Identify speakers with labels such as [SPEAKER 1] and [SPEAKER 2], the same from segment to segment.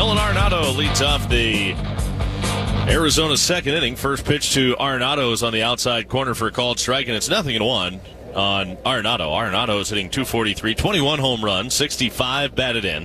[SPEAKER 1] Nolan Arenado leads off the Arizona second inning. First pitch to Arenado is on the outside corner for a called strike, and it's 0-1 on Arenado. Arenado is hitting .243, 21 home runs, 65 batted in.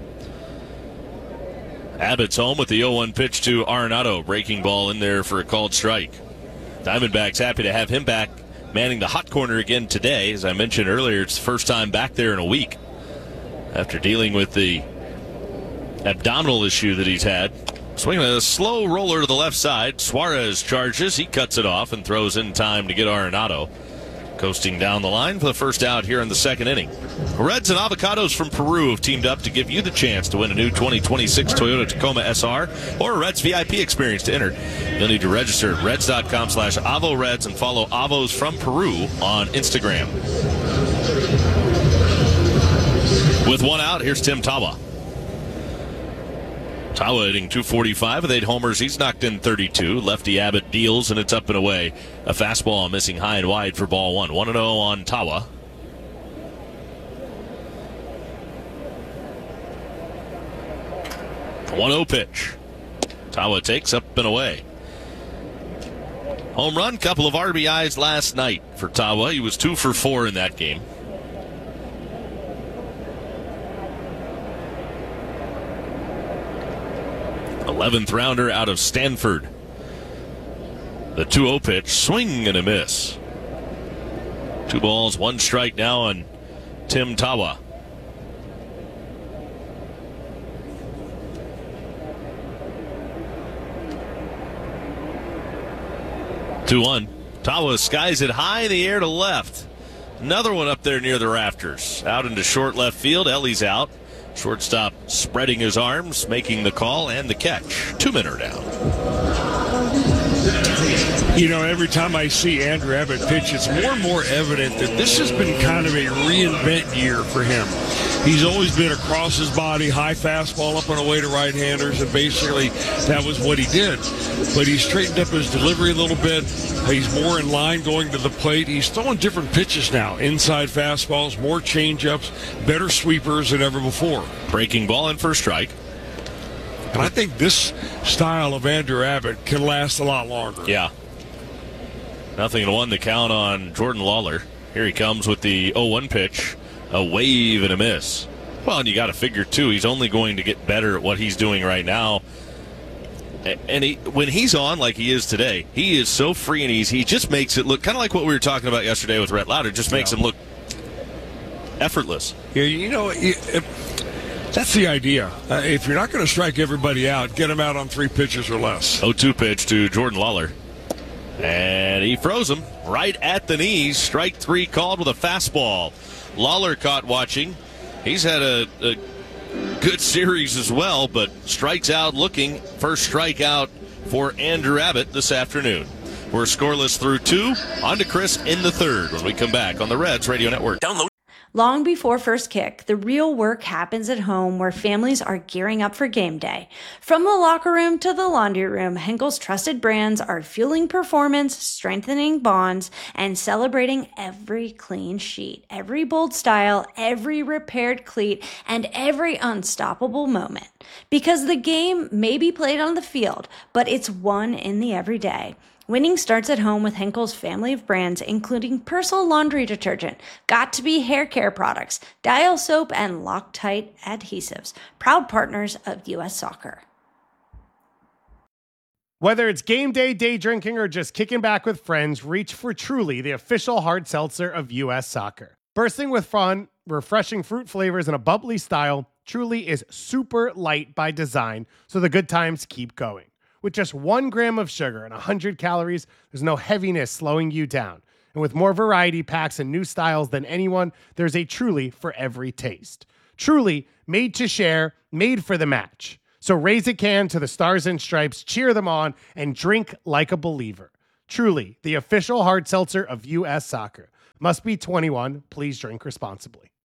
[SPEAKER 1] Abbott's home with the 0-1 pitch to Arenado. Breaking ball in there for a called strike. Diamondbacks happy to have him back manning the hot corner again today. As I mentioned earlier, it's the first time back there in a week after dealing with the abdominal issue that he's had. Swinging a slow roller to the left side. Suarez charges. He cuts it off and throws in time to get Arenado coasting down the line for the first out here in the second inning. Reds and Avocados from Peru have teamed up to give you the chance to win a new 2026 Toyota Tacoma SR or a Reds VIP experience. To enter, you'll need to register at reds.com/AvoReds and follow Avos from Peru on Instagram. With one out, here's Tim Tawa. Tawa hitting .245 with 8 homers. He's knocked in 32. Lefty Abbott deals, and it's up and away. A fastball missing high and wide for ball one. 1-0 on Tawa. The 1-0 pitch. Tawa takes up and away. Home run, couple of RBIs last night for Tawa. He was 2 for 4 in that game. 11th rounder out of Stanford. The 2-0 pitch, swing and a miss. 2 balls, 1 strike now on Tim Tawa. Two-one. Tawa skies it high in the air to left. Another one up there near the rafters. Out into short left field. Ellie's out. Shortstop spreading his arms, making the call and the catch. 2 men are down.
[SPEAKER 2] You know, every time I see Andrew Abbott pitch, it's more and more evident that this has been kind of a reinvent year for him. He's always been across his body, high fastball up and away to right-handers, and basically that was what he did. But he's straightened up his delivery a little bit. He's more in line going to the plate. He's throwing different pitches now. Inside fastballs, more change-ups, better sweepers than ever before.
[SPEAKER 1] Breaking ball in for a strike.
[SPEAKER 2] And I think this style of Andrew Abbott can last a lot longer.
[SPEAKER 1] Yeah. 0-1 the count on Jordan Lawler. Here he comes with the 0-1 pitch. A wave and a miss. Well, and you got to figure, too, he's only going to get better at what he's doing right now. And when he's on like he is today, he is so free and easy. He just makes it look kind of like what we were talking about yesterday with Rhett Lauder. Just makes him look effortless.
[SPEAKER 2] Yeah, you know, that's the idea. If you're not going to strike everybody out, get them out on 3 pitches or less.
[SPEAKER 1] 0-2 pitch to Jordan Lawler. And he froze him right at the knees. Strike 3 called with a fastball. Lawler caught watching. He's had a good series as well, but strikes out looking. First strikeout for Andrew Abbott this afternoon. We're scoreless through 2. On to Chris in the 3rd when we come back on the Reds Radio Network. Download.
[SPEAKER 3] Long before first kick, the real work happens at home where families are gearing up for game day. From the locker room to the laundry room, Henkel's trusted brands are fueling performance, strengthening bonds, and celebrating every clean sheet, every bold style, every repaired cleat, and every unstoppable moment. Because the game may be played on the field, but it's won in the everyday. Winning starts at home with Henkel's family of brands, including Persil laundry detergent, Got2b hair care products, Dial soap, and Loctite adhesives. Proud partners of U.S. Soccer.
[SPEAKER 4] Whether it's game day, day drinking, or just kicking back with friends, reach for Truly, the official hard seltzer of U.S. Soccer. Bursting with fun, refreshing fruit flavors, and a bubbly style, Truly is super light by design, so the good times keep going. With just 1 gram of sugar and 100 calories, there's no heaviness slowing you down. And with more variety packs and new styles than anyone, there's a Truly for every taste. Truly, made to share, made for the match. So raise a can to the Stars and Stripes, cheer them on, and drink like a believer. Truly, the official hard seltzer of U.S. Soccer. Must be 21. Please drink responsibly.